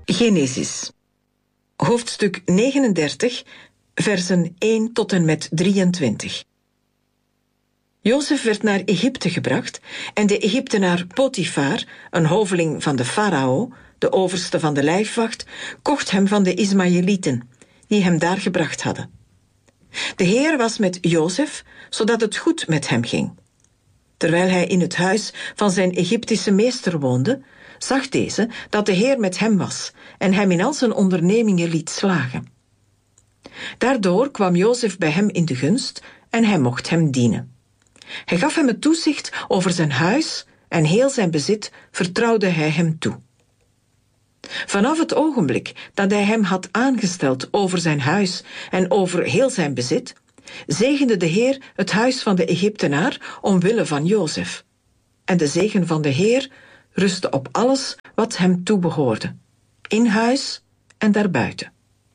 Genesis, hoofdstuk 39, versen 1 tot en met 23. Jozef werd naar Egypte gebracht en de Egyptenaar Potifar, een hoveling van de farao, de overste van de lijfwacht, kocht hem van de Ismaëlieten, die hem daar gebracht hadden. De Heer was met Jozef, zodat het goed met hem ging. Terwijl hij in het huis van zijn Egyptische meester woonde, zag deze dat de Heer met hem was en hem in al zijn ondernemingen liet slagen. Daardoor kwam Jozef bij hem in de gunst en hij mocht hem dienen. Hij gaf hem het toezicht over zijn huis en heel zijn bezit vertrouwde hij hem toe. Vanaf het ogenblik dat hij hem had aangesteld over zijn huis en over heel zijn bezit, zegende de Heer het huis van de Egyptenaar omwille van Jozef. En de zegen van de Heer rustte op alles wat hem toebehoorde, in huis en daarbuiten.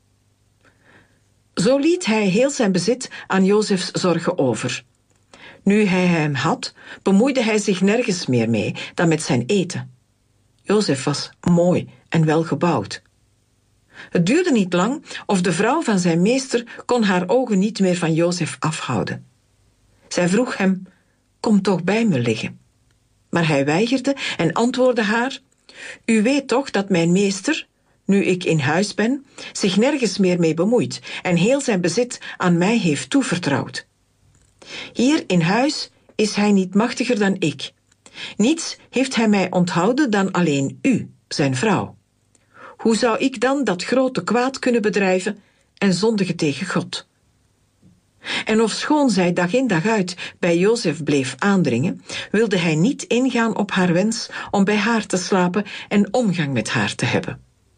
Zo liet hij heel zijn bezit aan Jozefs zorgen over. Nu hij hem had, bemoeide hij zich nergens meer mee dan met zijn eten. Jozef was mooi en welgebouwd. Het duurde niet lang of de vrouw van zijn meester kon haar ogen niet meer van Jozef afhouden. Zij vroeg hem, kom toch bij me liggen. Maar hij weigerde en antwoordde haar, u weet toch dat mijn meester, nu ik in huis ben, zich nergens meer mee bemoeit en heel zijn bezit aan mij heeft toevertrouwd. Hier in huis is hij niet machtiger dan ik. Niets heeft hij mij onthouden dan alleen u, zijn vrouw. Hoe zou ik dan dat grote kwaad kunnen bedrijven en zondigen tegen God? En ofschoon zij dag in dag uit bij Jozef bleef aandringen, wilde hij niet ingaan op haar wens om bij haar te slapen en omgang met haar te hebben.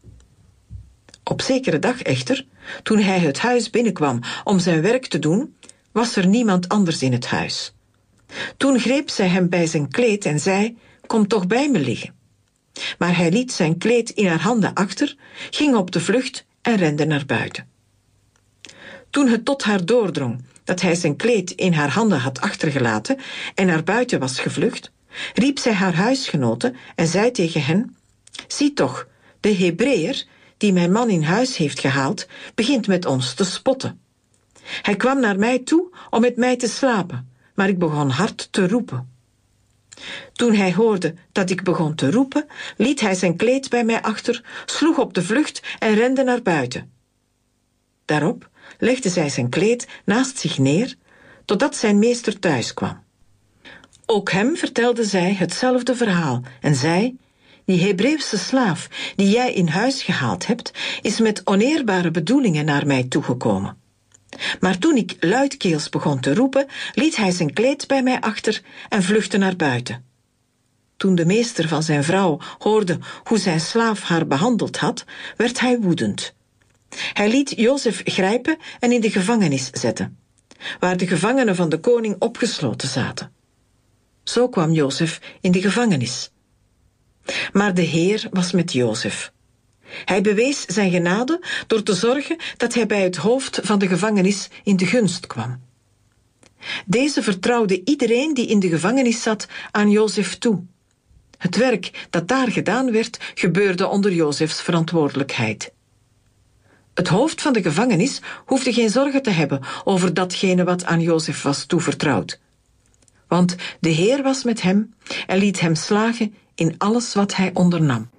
Op zekere dag echter, toen hij het huis binnenkwam om zijn werk te doen, was er niemand anders in het huis. Toen greep zij hem bij zijn kleed en zei, kom toch bij me liggen. Maar hij liet zijn kleed in haar handen achter, ging op de vlucht en rende naar buiten. Toen het tot haar doordrong dat hij zijn kleed in haar handen had achtergelaten en naar buiten was gevlucht, riep zij haar huisgenoten en zei tegen hen, zie toch, de Hebreeër, die mijn man in huis heeft gehaald, begint met ons te spotten. Hij kwam naar mij toe om met mij te slapen, maar ik begon hard te roepen. Toen hij hoorde dat ik begon te roepen, liet hij zijn kleed bij mij achter, sloeg op de vlucht en rende naar buiten. Daarop legde zij zijn kleed naast zich neer, totdat zijn meester thuis kwam. Ook hem vertelde zij hetzelfde verhaal en zei, die Hebreeuwse slaaf die jij in huis gehaald hebt, is met oneerbare bedoelingen naar mij toegekomen. Maar toen ik luidkeels begon te roepen, liet hij zijn kleed bij mij achter en vluchtte naar buiten. Toen de meester van zijn vrouw hoorde hoe zijn slaaf haar behandeld had, werd hij woedend. Hij liet Jozef grijpen en in de gevangenis zetten, waar de gevangenen van de koning opgesloten zaten. Zo kwam Jozef in de gevangenis. Maar de Heer was met Jozef. Hij bewees zijn genade door te zorgen dat hij bij het hoofd van de gevangenis in de gunst kwam. Deze vertrouwde iedereen die in de gevangenis zat aan Jozef toe. Het werk dat daar gedaan werd, gebeurde onder Jozefs verantwoordelijkheid. Het hoofd van de gevangenis hoefde geen zorgen te hebben over datgene wat aan Jozef was toevertrouwd. Want de Heer was met hem en liet hem slagen in alles wat hij ondernam.